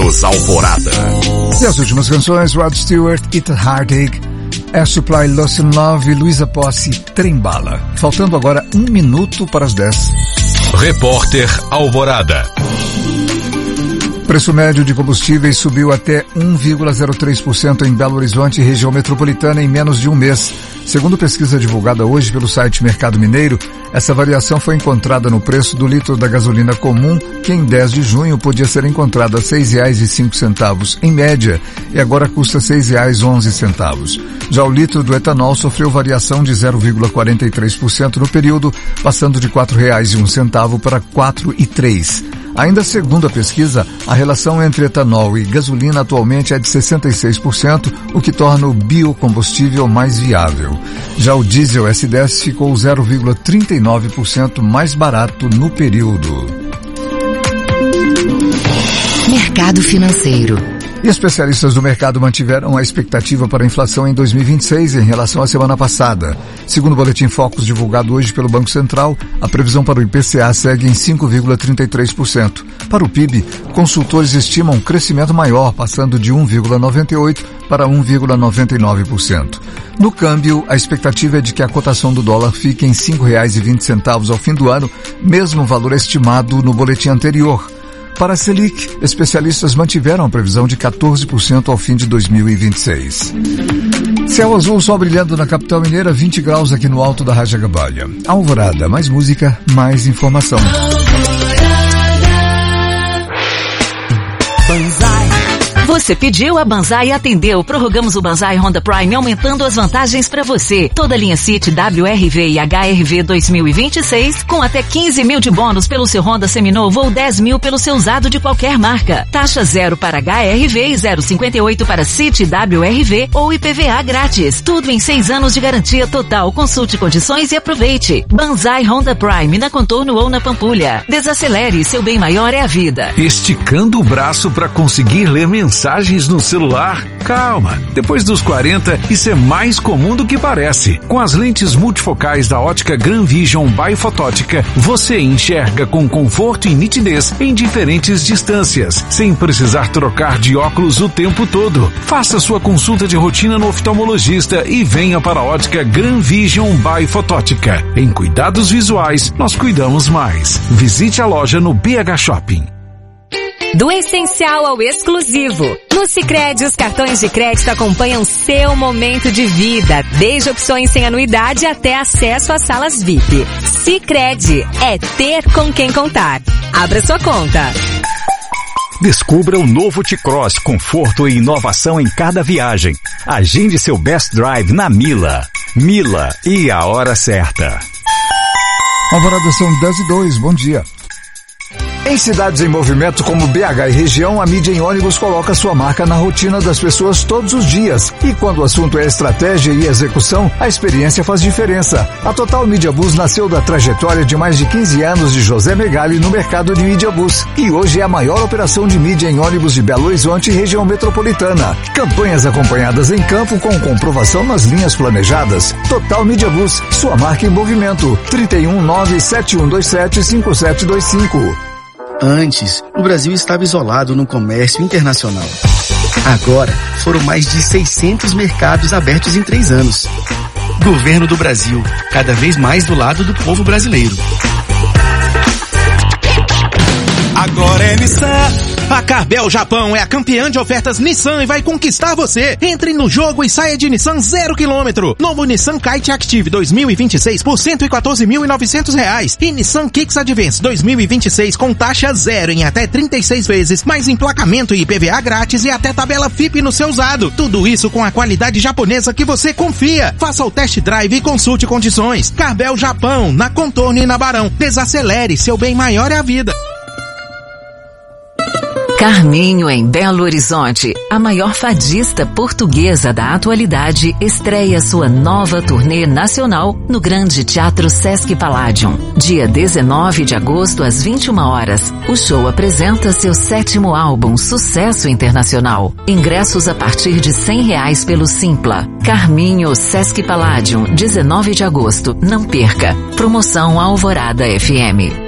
News Alvorada. E as últimas canções, Rod Stewart, It's a Heartache, Air Supply, Lost in Love, Luísa Posse, Trembala. Faltando agora 1 minuto para as 10. Repórter Alvorada. Preço médio de combustíveis subiu até 1,03% em Belo Horizonte e região metropolitana em menos de um mês. Segundo pesquisa divulgada hoje pelo site Mercado Mineiro, essa variação foi encontrada no preço do litro da gasolina comum, que em 10 de junho podia ser encontrada a R$ 6,05 em média, e agora custa R$ 6,11. Já o litro do etanol sofreu variação de 0,43% no período, passando de R$ 4,01 para R$ 4,03. Ainda segundo a pesquisa, a relação entre etanol e gasolina atualmente é de 66%, o que torna o biocombustível mais viável. Já o diesel S10 ficou 0,39% mais barato no período. Mercado financeiro. E especialistas do mercado mantiveram a expectativa para a inflação em 2026 em relação à semana passada. Segundo o boletim Focus divulgado hoje pelo Banco Central, a previsão para o IPCA segue em 5,33%. Para o PIB, consultores estimam um crescimento maior, passando de 1,98% para 1,99%. No câmbio, a expectativa é de que a cotação do dólar fique em R$ 5,20 ao fim do ano, mesmo valor estimado no boletim anterior. Para a Selic, especialistas mantiveram a previsão de 14% ao fim de 2026. Céu azul, sol brilhando na capital mineira, 20 graus aqui no alto da Rajagabalha. Alvorada, mais música, mais informação. Você pediu, a Banzai atendeu. Prorrogamos o Banzai Honda Prime, aumentando as vantagens para você. Toda linha City, WRV e HRV 2026, com até 15 mil de bônus pelo seu Honda seminovo ou 10 mil pelo seu usado de qualquer marca. Taxa 0 para HRV e 0,58 para City WRV ou IPVA grátis. Tudo em 6 anos de garantia total. Consulte condições e aproveite. Banzai Honda Prime, na Contorno ou na Pampulha. Desacelere, seu bem maior é a vida. Esticando o braço para conseguir ler mensagens no celular? Calma, depois dos 40, isso é mais comum do que parece. Com as lentes multifocais da ótica Gran Vision Bifotótica, você enxerga com conforto e nitidez em diferentes distâncias, sem precisar trocar de óculos o tempo todo. Faça sua consulta de rotina no oftalmologista e venha para a ótica Gran Vision Bifotótica. Em cuidados visuais, nós cuidamos mais. Visite a loja no BH Shopping. Do essencial ao exclusivo. No Sicredi, os cartões de crédito acompanham seu momento de vida, desde opções sem anuidade até acesso às salas VIP. Sicredi, é ter com quem contar. Abra sua conta. Descubra o novo T-Cross, conforto e inovação em cada viagem. Agende seu Best Drive na Mila. Mila, e a hora certa. Alvorada, são 10h02, bom dia. Em cidades em movimento como BH e região, a mídia em ônibus coloca sua marca na rotina das pessoas todos os dias. E quando o assunto é estratégia e execução, a experiência faz diferença. A Total Mídia Bus nasceu da trajetória de mais de 15 anos de José Megali no mercado de mídia bus. E hoje é a maior operação de mídia em ônibus de Belo Horizonte e região metropolitana. Campanhas acompanhadas em campo com comprovação nas linhas planejadas. Total Mídia Bus, sua marca em movimento. 31971275725. Antes, o Brasil estava isolado no comércio internacional. Agora, foram mais de 600 mercados abertos em 3 anos. Governo do Brasil, cada vez mais do lado do povo brasileiro. Agora é Nissan. A Carvel Japão é a campeã de ofertas Nissan e vai conquistar você. Entre no jogo e saia de Nissan 0 km. Novo Nissan Kite Active 2026 por R$ 114.900. E Nissan Kicks Advance 2026 com taxa 0 em até 36 vezes, mais emplacamento e IPVA grátis e até tabela FIP no seu usado. Tudo isso com a qualidade japonesa que você confia. Faça o test drive e consulte condições. Carvel Japão, na Contorno e na Barão. Desacelere, seu bem maior é a vida. Carminho em Belo Horizonte, a maior fadista portuguesa da atualidade, estreia sua nova turnê nacional no Grande Teatro Sesc Palladium. Dia 19 de agosto às 21 horas, o show apresenta seu 7º álbum, Sucesso Internacional. Ingressos a partir de R$100 pelo Simpla. Carminho Sesc Palladium, 19 de agosto, não perca. Promoção Alvorada FM.